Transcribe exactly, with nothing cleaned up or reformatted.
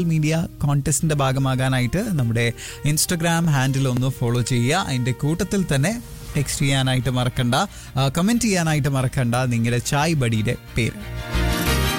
Media കോൺടെസ്റ്റിന്റെ ഭാഗമാകാനായിട്ട് നമ്മുടെ Instagram handle ഒന്ന് follow ചെയ്യുക. അതിന്റെ കൂട്ടത്തിൽ തന്നെ ടെക്സ്റ്റ് ചെയ്യാനായിട്ട് മറക്കണ്ട, കമന്റ് ചെയ്യാനായിട്ട് മറക്കണ്ട നിങ്ങളുടെ ചായ് ബഡിയുടെ പേര്.